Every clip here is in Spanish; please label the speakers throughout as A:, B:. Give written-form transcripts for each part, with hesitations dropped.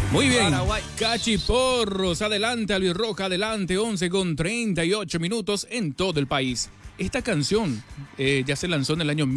A: Muy bien,
B: Paraguay.
A: Cachiporros, adelante, Albirroja, adelante, 11:38 en todo el país. Esta canción ya se lanzó en el año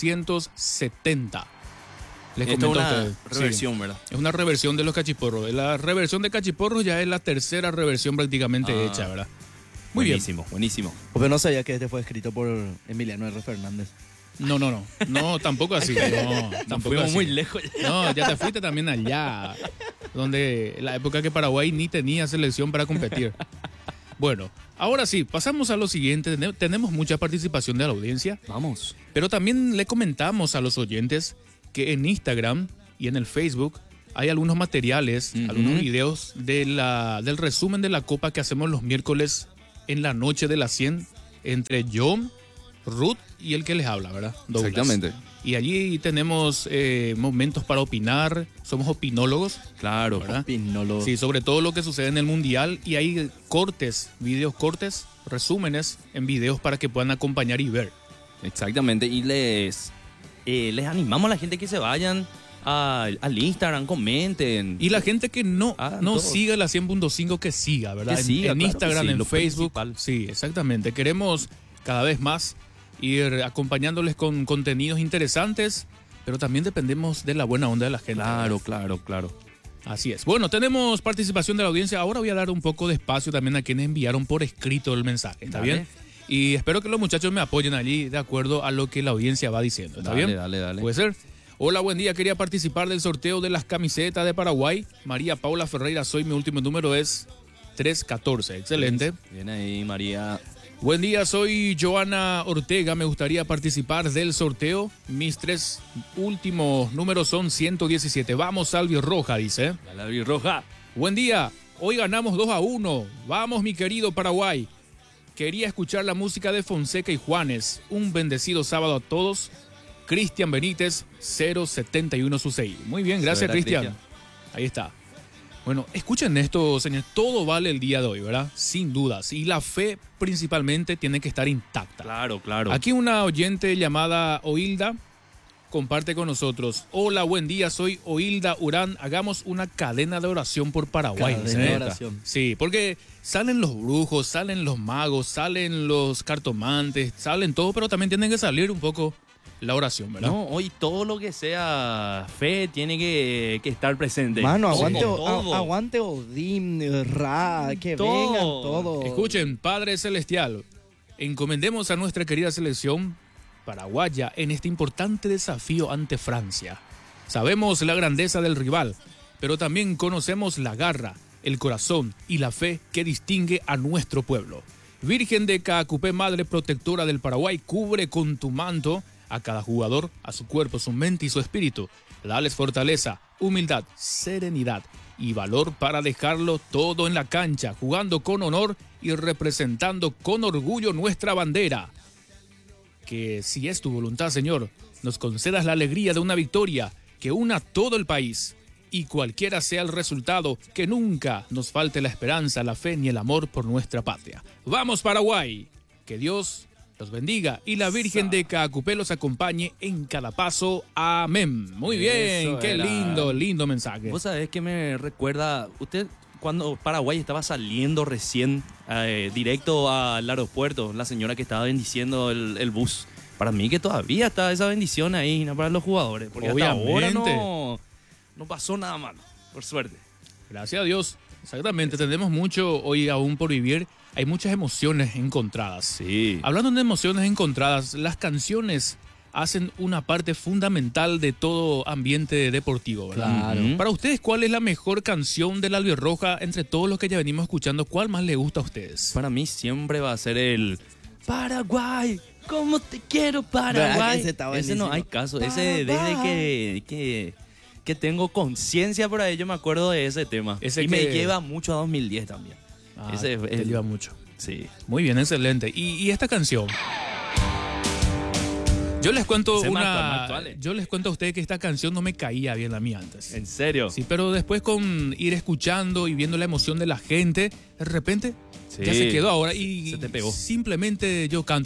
A: 1970. Les
B: Esto es
A: comento a
B: una
A: ustedes.
B: reversión,
A: Sí,
B: ¿verdad?
A: es una reversión de los Cachiporros. La reversión de Cachiporros ya es la tercera reversión prácticamente hecha, ¿verdad? Muy
B: Buenísimo, buenísimo.
C: Pero no sabía que este fue escrito por Emiliano R. Fernández.
A: bien. No, tampoco así. No,
B: Nos
A: tampoco
B: fuimos
A: así.
B: muy lejos.
A: No, ya te fuiste también allá, donde la época que Paraguay ni tenía selección para competir. Bueno, ahora sí, pasamos a lo siguiente. Tenemos mucha participación de la audiencia,
B: Vamos.
A: pero también le comentamos a los oyentes que en Instagram y en el Facebook hay algunos materiales, algunos videos del resumen de la copa que hacemos los miércoles en la noche de las 100 entre John, Ruth y el que les habla, ¿verdad? Douglas.
B: Exactamente.
A: Y allí tenemos momentos para opinar, somos opinólogos,
B: Claro.
A: ¿verdad?
C: Pinolo.
A: Sí, sobre todo lo que sucede en el Mundial, y hay cortes, videos cortes, resúmenes en videos para que puedan acompañar y ver.
B: Exactamente. Y les animamos a la gente que se vayan al Instagram, comenten.
A: Y la gente que no
B: todo.
A: siga la 100.5, que siga, ¿verdad?
B: Que siga,
A: en
B: claro
A: Instagram,
B: que sí,
A: en
B: lo
A: Facebook.
B: principal.
A: Sí, exactamente. Queremos cada vez más ir acompañándoles con contenidos interesantes, pero también dependemos de la buena onda de la gente.
B: Claro,
A: ¿verdad?
B: claro.
A: Así es. Bueno, tenemos participación de la audiencia. Ahora voy a dar un poco de espacio también a quienes enviaron por escrito el mensaje. ¿Está
B: Dale.
A: bien? Y espero que los muchachos me apoyen allí de acuerdo a lo que la audiencia va diciendo. ¿Está bien?
B: Dale.
A: ¿Puede ser? Hola, buen día. Quería participar del sorteo de las camisetas de Paraguay. María Paula Ferreira soy. Mi último número es 314. Excelente.
B: Bien ahí, María.
A: Buen día, soy Joana Ortega. Me gustaría participar del sorteo. Mis 3 últimos números son 117. Vamos, Albirroja, dice.
B: La Albirroja.
A: Buen día. Hoy ganamos 2-1. Vamos, mi querido Paraguay. Quería escuchar la música de Fonseca y Juanes. Un bendecido sábado a todos. Cristian Benítez, 071 Susei. Muy bien, gracias,
B: Eso era,
A: Cristian. Ahí está. Bueno, escuchen esto, señores. Todo vale el día de hoy, ¿verdad? Sin dudas. Y la fe principalmente tiene que estar intacta.
B: Claro.
A: Aquí una oyente llamada Oilda comparte con nosotros. Hola, buen día, soy Oilda Urán. Hagamos una cadena de oración por Paraguay.
C: Cadena de
A: ¿eh?
C: oración.
A: Sí, porque salen los brujos, salen los magos, salen los cartomantes, salen todo, pero también tienen que salir un poco la oración, ¿verdad?
B: No, hoy todo lo que sea fe tiene que estar presente.
C: Mano,
B: Todo,
C: aguante,
B: todo.
C: aguante Odín, Ra, que
B: Todo.
C: vengan todos.
A: Escuchen, Padre Celestial, encomendemos a nuestra querida selección paraguaya en este importante desafío ante Francia. Sabemos la grandeza del rival, pero también conocemos la garra, el corazón y la fe que distingue a nuestro pueblo. Virgen de Caacupé, Madre Protectora del Paraguay, cubre con tu manto a cada jugador, a su cuerpo, su mente y su espíritu. Dales fortaleza, humildad, serenidad y valor para dejarlo todo en la cancha, jugando con honor y representando con orgullo nuestra bandera. Que si es tu voluntad, Señor, nos concedas la alegría de una victoria que una todo el país. Y cualquiera sea el resultado, que nunca nos falte la esperanza, la fe ni el amor por nuestra patria. ¡Vamos, Paraguay! Que Dios los bendiga y la Virgen de Caacupé los acompañe en cada paso. Amén. Muy bien,
B: Eso
A: qué
B: era.
A: lindo mensaje.
B: Vos sabés que me recuerda, usted cuando Paraguay estaba saliendo recién directo al aeropuerto, la señora que estaba bendiciendo el bus. Para mí que todavía está esa bendición ahí, ¿no? Para los jugadores. Porque hasta ahora
A: Obviamente.
B: no pasó nada malo, por suerte.
A: Gracias a Dios. Exactamente, tenemos mucho hoy aún por vivir. Hay muchas emociones encontradas.
B: Sí.
A: Hablando de emociones encontradas, las canciones hacen una parte fundamental de todo ambiente deportivo, ¿verdad?
C: Claro.
B: Ujú.
A: Para ustedes, ¿cuál es la mejor canción de la Albirroja entre todos los que ya venimos escuchando? ¿Cuál más le gusta a ustedes?
B: Para mí siempre va a ser el Paraguay, ¿cómo te quiero,
C: ¿Verdad
B: Paraguay?
C: que ese está
B: no
C: buenísimo?
B: hay caso. Ese desde que tengo conciencia por ahí, yo me acuerdo de ese tema.
A: Ese
B: y
A: que-
B: me lleva mucho a 2010 también. Ese es
A: te
B: el-
A: lleva mucho.
B: Sí.
A: Muy bien, excelente. ¿Y esta canción? Yo les cuento
B: Ese es más actual,
A: yo les cuento a ustedes que esta canción no me caía bien a mí antes.
B: ¿En serio?
A: Sí, pero después con ir escuchando y viendo la emoción de la gente, de repente
B: Sí.
A: ya se quedó ahora y
B: Se te pegó.
A: simplemente yo canto